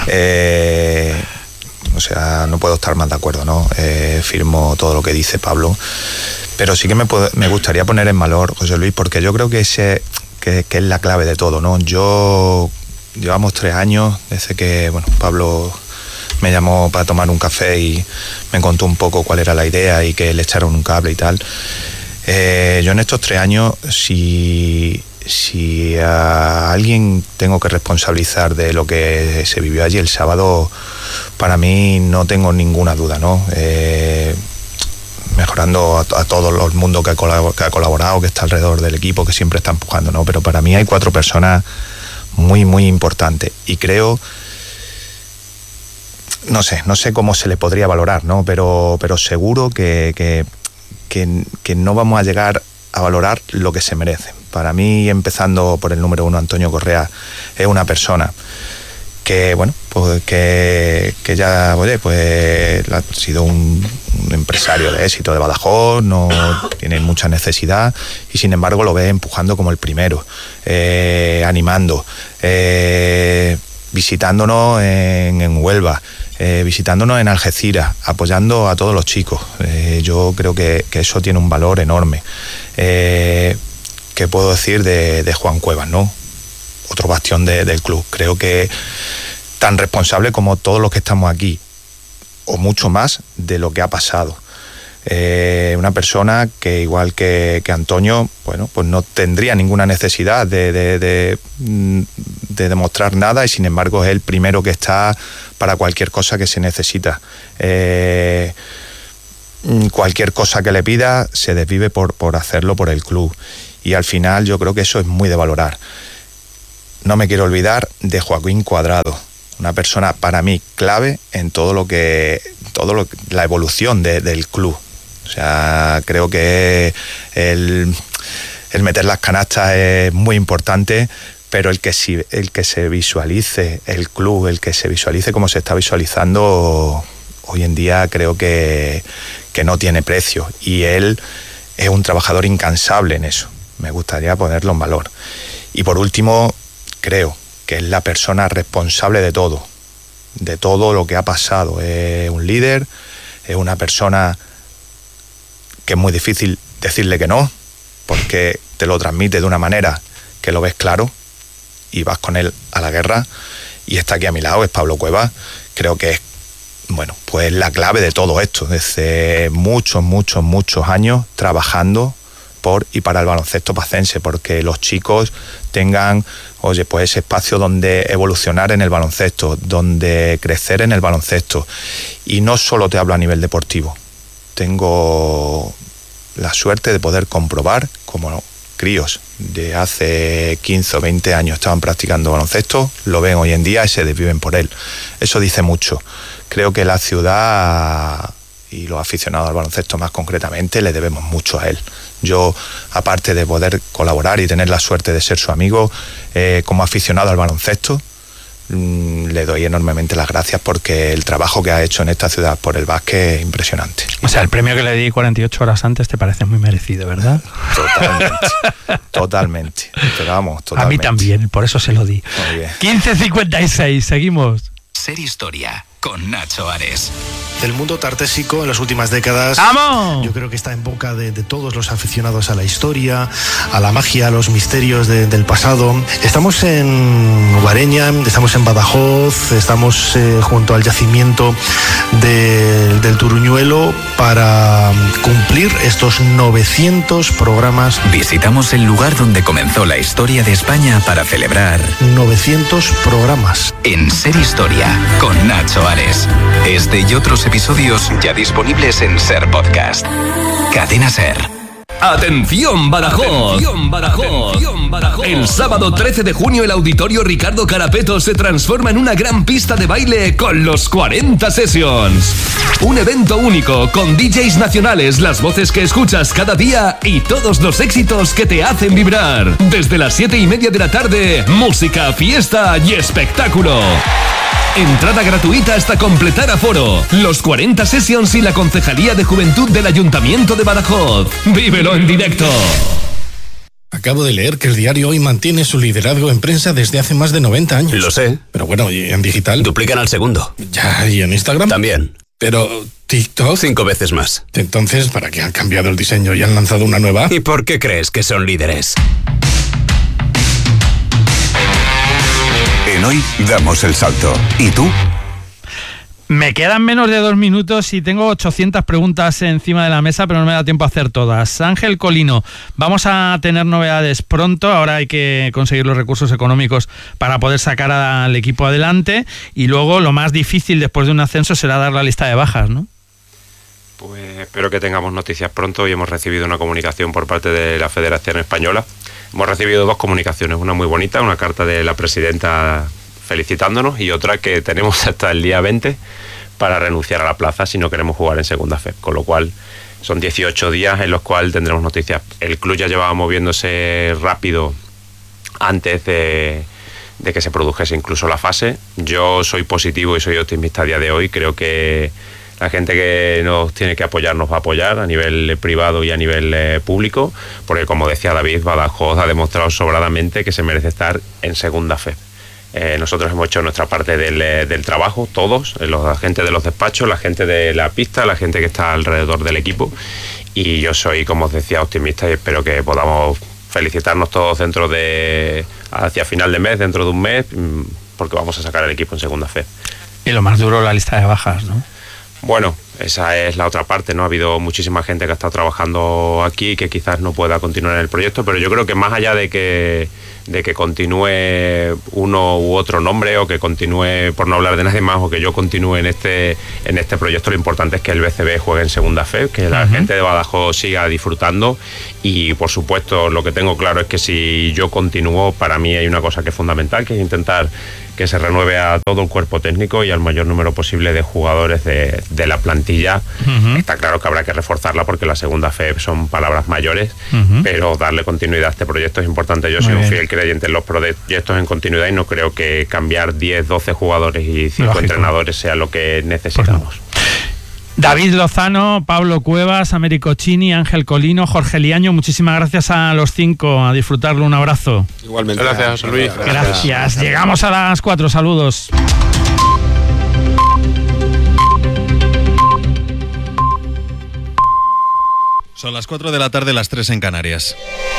Eh, o sea, no puedo estar más de acuerdo, ¿no? Eh, firmo todo lo que dice Pablo, pero sí que me, puedo- me gustaría poner en valor, José Luis, porque yo creo que, ese, que, que es la clave de todo, ¿no? Yo, llevamos tres años desde que, bueno, Pablo me llamó para tomar un café y me contó un poco cuál era la idea y que le echaron un cable y tal. Eh, yo en estos tres años, si, si a alguien tengo que responsabilizar de lo que se vivió allí el sábado, para mí no tengo ninguna duda, ¿no? Eh, mejorando a, a todo el mundo que ha, colab- que ha colaborado, que está alrededor del equipo, que siempre está empujando, ¿no? Pero para mí hay cuatro personas muy, muy importantes, y creo... No sé, no sé cómo se le podría valorar, ¿no? Pero, pero seguro que, que, que, que no vamos a llegar a valorar lo que se merece. Para mí, empezando por el número uno, Antonio Correa, es una persona que, bueno, pues que, que ya, oye, pues ha sido un, un empresario de éxito de Badajoz, no tiene mucha necesidad, y sin embargo lo ve empujando como el primero, eh, animando, eh, visitándonos en, en Huelva, eh, visitándonos en Algeciras, apoyando a todos los chicos. Eh, yo creo que, que eso tiene un valor enorme. Eh, ¿Qué puedo decir de, de Juan Cuevas, no? Otro bastión de, del club. Creo que tan responsable como todos los que estamos aquí, o mucho más de lo que ha pasado. Eh, una persona que, igual que, que Antonio, bueno, pues no tendría ninguna necesidad de, de, de, de demostrar nada, y sin embargo es el primero que está para cualquier cosa que se necesita. Eh, cualquier cosa que le pida se desvive por, por hacerlo por el club, y al final yo creo que eso es muy de valorar. No me quiero olvidar de Joaquín Cuadrado, una persona para mí clave en todo lo que, todo lo, la evolución de, del club. O sea, creo que el, el meter las canastas es muy importante, pero el que, si, el que se visualice el club, el que se visualice como se está visualizando hoy en día, creo que, que no tiene precio, y él es un trabajador incansable en eso. Me gustaría ponerlo en valor. Y por último, creo que es la persona responsable de todo, de todo lo que ha pasado. Es un líder, es una persona que es muy difícil decirle que no, porque te lo transmite de una manera que lo ves claro y vas con él a la guerra, y está aquí a mi lado, es Pablo Cuevas. Creo que es, bueno, pues la clave de todo esto, desde muchos, muchos, muchos años trabajando por y para el baloncesto pacense, porque los chicos tengan, oye, pues ese espacio donde evolucionar en el baloncesto, donde crecer en el baloncesto. Y no solo te hablo a nivel deportivo, tengo la suerte de poder comprobar como críos de hace quince o veinte años estaban practicando baloncesto, lo ven hoy en día y se desviven por él. Eso dice mucho. Creo que la ciudad y los aficionados al baloncesto más concretamente le debemos mucho a él. Yo, aparte de poder colaborar y tener la suerte de ser su amigo, eh, como aficionado al baloncesto, mmm, le doy enormemente las gracias, porque el trabajo que ha hecho en esta ciudad por el básquet es impresionante. O sea, el premio que le di cuarenta y ocho horas antes te parece muy merecido, ¿verdad? Totalmente, totalmente. Pero vamos, totalmente. A mí también, por eso se lo di. Muy bien. quince cincuenta y seis, seguimos. Ser Historia con Nacho Ares. El mundo tartésico en las últimas décadas, ¡vamos!, yo creo que está en boca de, de todos los aficionados a la historia, a la magia, a los misterios de, del pasado. Estamos en Guareña, estamos en Badajoz, estamos eh, junto al yacimiento de, del Turuñuelo para cumplir estos novecientos programas. Visitamos el lugar donde comenzó la historia de España para celebrar novecientos programas. En Ser Historia con Nacho Ares. Este y otros episodios ya disponibles en Ser Podcast. Cadena Ser. ¡Atención, Badajoz! ¡Atención, Badajoz! ¡Atención, Badajoz! El sábado trece de junio el Auditorio Ricardo Carapeto se transforma en una gran pista de baile con los cuarenta Sessions. Un evento único con D Js nacionales, las voces que escuchas cada día y todos los éxitos que te hacen vibrar. Desde las siete y media de la tarde, música, fiesta y espectáculo. Entrada gratuita hasta completar aforo. Los cuarenta Sessions y la Concejalía de Juventud del Ayuntamiento de Badajoz. ¡Vívelo en directo! Acabo de leer que el diario Hoy mantiene su liderazgo en prensa desde hace más de noventa años. Lo sé. Pero bueno, ¿y en digital? Duplican al segundo. Ya, ¿y en Instagram? También. Pero TikTok... Cinco veces más. Entonces, ¿para qué han cambiado el diseño y han lanzado una nueva? ¿Y por qué crees que son líderes? En Hoy damos el salto. ¿Y tú? Me quedan menos de dos minutos y tengo ochocientas preguntas encima de la mesa, pero no me da tiempo a hacer todas. Ángel Colino, vamos a tener novedades pronto. Ahora hay que conseguir los recursos económicos para poder sacar al equipo adelante, y luego lo más difícil después de un ascenso será dar la lista de bajas, ¿no? Pues espero que tengamos noticias pronto. Y hemos recibido una comunicación por parte de la Federación Española. Hemos recibido dos comunicaciones, una muy bonita, una carta de la presidenta felicitándonos, y otra que tenemos hasta el día veinte para renunciar a la plaza si no queremos jugar en segunda F E P, con lo cual son dieciocho días en los cuales tendremos noticias. El club ya llevaba moviéndose rápido antes de, de que se produjese incluso la fase. Yo soy positivo y soy optimista a día de hoy. Creo que la gente que nos tiene que apoyar nos va a apoyar a nivel privado y a nivel eh, público, porque como decía David, Badajoz ha demostrado sobradamente que se merece estar en segunda F E P. Eh, nosotros hemos hecho nuestra parte del, del trabajo, todos, la gente de los despachos, la gente de la pista, la gente que está alrededor del equipo, y yo soy, como os decía, optimista y espero que podamos felicitarnos todos dentro de, hacia final de mes, dentro de un mes, porque vamos a sacar el equipo en segunda F E P. Y lo más duro, la lista de bajas, ¿no? Bueno, esa es la otra parte, ¿no? Ha habido muchísima gente que ha estado trabajando aquí que quizás no pueda continuar en el proyecto, pero yo creo que más allá de que de que continúe uno u otro nombre, o que continúe, por no hablar de nadie más, o que yo continúe en este en este proyecto, lo importante es que el B C B juegue en segunda F E P, que la uh-huh. gente de Badajoz siga disfrutando, y por supuesto lo que tengo claro es que si yo continúo, para mí hay una cosa que es fundamental, que es intentar que se renueve a todo el cuerpo técnico y al mayor número posible de jugadores de, de la plantilla. Uh-huh. Está claro que habrá que reforzarla porque la segunda F E P son palabras mayores, uh-huh. pero darle continuidad a este proyecto es importante. Yo Muy soy bien. un fiel creyente en los proyectos en continuidad y no creo que cambiar diez, doce jugadores y cinco Lógico. entrenadores sea lo que necesitamos. Pues no. David Lozano, Pablo Cuevas, Américo Chini, Ángel Colino, Jorge Liaño, muchísimas gracias a los cinco, a disfrutarlo, un abrazo. Igualmente. Gracias, José Luis. Gracias. gracias. Llegamos a las cuatro, saludos. Son las cuatro de la tarde, las tres en Canarias.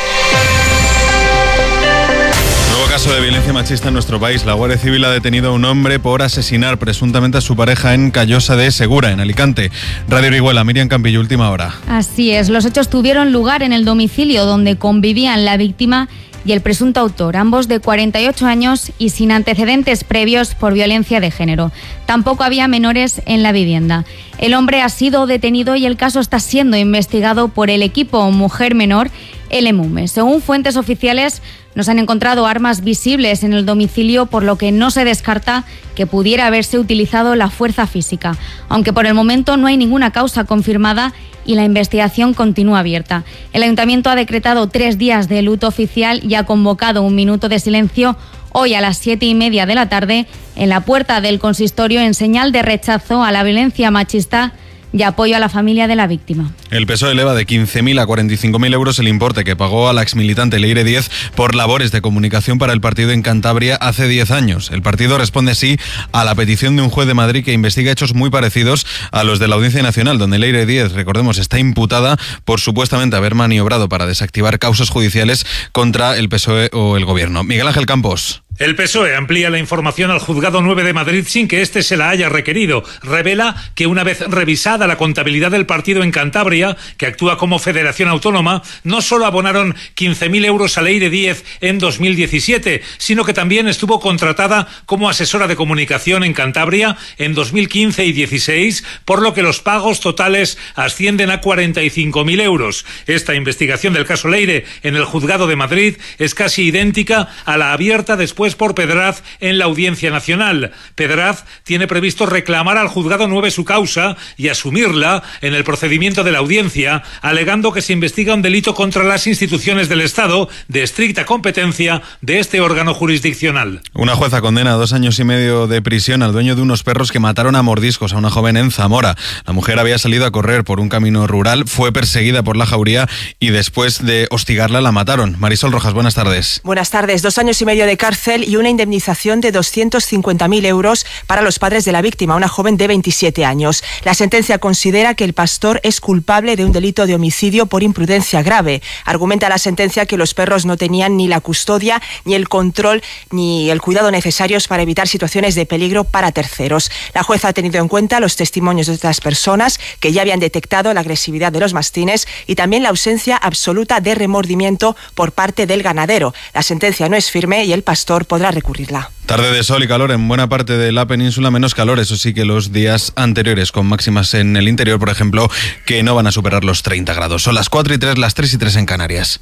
Nuevo caso de violencia machista en nuestro país. La Guardia Civil ha detenido a un hombre por asesinar presuntamente a su pareja en Callosa de Segura, en Alicante. Radio Orihuela, Miriam Campillo, última hora. Así es, los hechos tuvieron lugar en el domicilio donde convivían la víctima y el presunto autor, ambos de cuarenta y ocho años y sin antecedentes previos por violencia de género. Tampoco había menores en la vivienda. El hombre ha sido detenido y el caso está siendo investigado por el equipo Mujer Menor, el EMUME. Según fuentes oficiales, no se han encontrado armas visibles en el domicilio, por lo que no se descarta que pudiera haberse utilizado la fuerza física, aunque por el momento no hay ninguna causa confirmada y la investigación continúa abierta. El Ayuntamiento ha decretado tres días de luto oficial y ha convocado un minuto de silencio hoy a las siete y media de la tarde en la puerta del consistorio en señal de rechazo a la violencia machista y apoyo a la familia de la víctima. El P S O E eleva de quince mil a cuarenta y cinco mil euros el importe que pagó a la exmilitante Leire Díez por labores de comunicación para el partido en Cantabria hace diez años. El partido responde así a la petición de un juez de Madrid que investiga hechos muy parecidos a los de la Audiencia Nacional, donde Leire Díez, recordemos, está imputada por supuestamente haber maniobrado para desactivar causas judiciales contra el P S O E o el Gobierno. Miguel Ángel Campos. El P S O E amplía la información al Juzgado nueve de Madrid sin que éste se la haya requerido. Revela que una vez revisada la contabilidad del partido en Cantabria, que actúa como federación autónoma, no solo abonaron quince mil euros a Leire Díez en dos mil diecisiete, sino que también estuvo contratada como asesora de comunicación en Cantabria en dos mil quince y dieciséis, por lo que los pagos totales ascienden a cuarenta y cinco mil euros. Esta investigación del caso Leire en el Juzgado de Madrid es casi idéntica a la abierta después por Pedraz en la Audiencia Nacional. Pedraz tiene previsto reclamar al Juzgado nueve su causa y asumirla en el procedimiento de la audiencia, alegando que se investiga un delito contra las instituciones del Estado de estricta competencia de este órgano jurisdiccional. Una jueza condena a dos años y medio de prisión al dueño de unos perros que mataron a mordiscos a una joven en Zamora. La mujer había salido a correr por un camino rural, fue perseguida por la jauría y después de hostigarla la mataron. Marisol Rojas, buenas tardes. Buenas tardes. Dos años y medio de cárcel y una indemnización de doscientos cincuenta mil euros para los padres de la víctima, una joven de veintisiete años. La sentencia considera que el pastor es culpable de un delito de homicidio por imprudencia grave. Argumenta la sentencia que los perros no tenían ni la custodia, ni el control, ni el cuidado necesarios para evitar situaciones de peligro para terceros. La jueza ha tenido en cuenta los testimonios de otras personas que ya habían detectado la agresividad de los mastines y también la ausencia absoluta de remordimiento por parte del ganadero. La sentencia no es firme y el pastor podrá recurrirla. Tarde de sol y calor en buena parte de la península, menos calor, eso sí, que los días anteriores, con máximas en el interior, por ejemplo, que no van a superar los treinta grados. Son las cuatro y tres, las tres y tres en Canarias.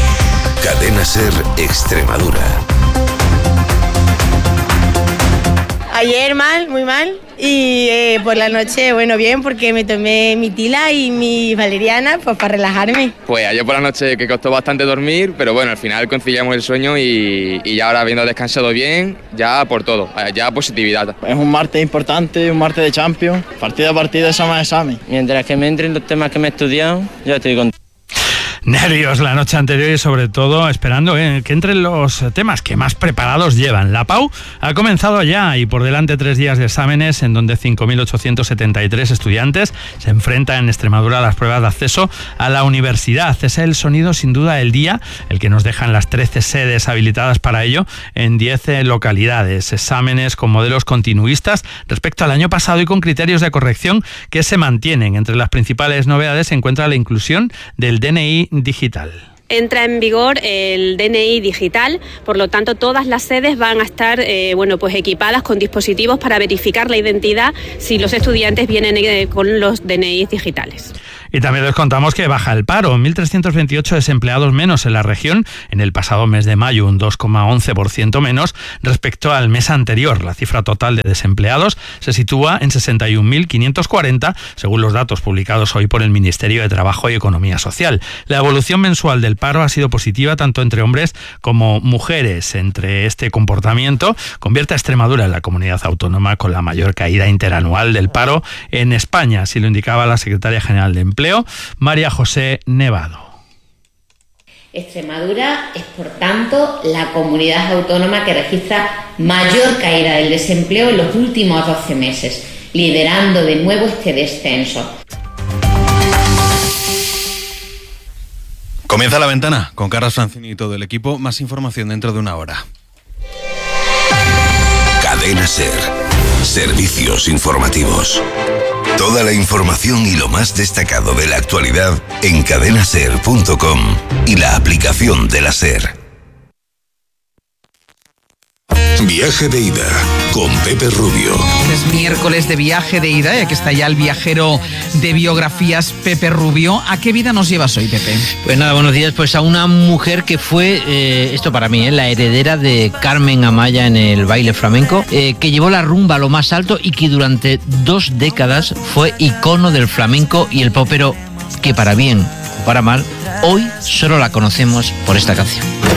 Cadena SER Extremadura. Ayer mal, muy mal, y eh, por la noche, bueno, bien, porque me tomé mi tila y mi valeriana, pues para relajarme. Pues ayer por la noche que costó bastante dormir, pero bueno, al final conciliamos el sueño y, y ya ahora habiendo descansado bien, ya por todo, ya positividad. Es un martes importante, un martes de Champions, partido a partido, examen a examen. Mientras que me entren los temas que me he estudiado, ya estoy contento. Nervios la noche anterior y sobre todo esperando eh, que entren los temas que más preparados llevan. La PAU ha comenzado ya y por delante tres días de exámenes en donde cinco mil ochocientos setenta y tres estudiantes se enfrentan en Extremadura a las pruebas de acceso a la universidad. Es el sonido sin duda del día, el que nos dejan las trece sedes habilitadas para ello en diez localidades. Exámenes con modelos continuistas respecto al año pasado y con criterios de corrección que se mantienen. Entre las principales novedades se encuentra la inclusión del D N I digital. Entra en vigor el D N I digital, por lo tanto todas las sedes van a estar eh, bueno, pues equipadas con dispositivos para verificar la identidad si los estudiantes vienen eh, con los D N I digitales. Y también les contamos que baja el paro, mil trescientos veintiocho desempleados menos en la región en el pasado mes de mayo, un dos coma once por ciento menos respecto al mes anterior. La cifra total de desempleados se sitúa en sesenta y un mil quinientos cuarenta, según los datos publicados hoy por el Ministerio de Trabajo y Economía Social. La evolución mensual del paro ha sido positiva tanto entre hombres como mujeres. Entre este comportamiento convierte a Extremadura en la comunidad autónoma con la mayor caída interanual del paro en España, así lo indicaba la secretaria general de Empleo, María José Nevado. Extremadura es, por tanto, la comunidad autónoma que registra mayor caída del desempleo en los últimos doce meses, liderando de nuevo este descenso. Comienza La Ventana con Carlos Francini y todo el equipo. Más información dentro de una hora. Cadena SER. Servicios informativos. Toda la información y lo más destacado de la actualidad en cadena ser punto com y la aplicación de la SER. Viaje de ida con Pepe Rubio. Es miércoles de viaje de ida, ya que está ya el viajero de biografías Pepe Rubio. ¿A qué vida nos llevas hoy, Pepe? Pues nada, buenos días. Pues a una mujer que fue, eh, esto para mí, eh, la heredera de Carmen Amaya en el baile flamenco, eh, que llevó la rumba a lo más alto y que durante dos décadas fue icono del flamenco y el popero, que para bien o para mal, hoy solo la conocemos por esta canción.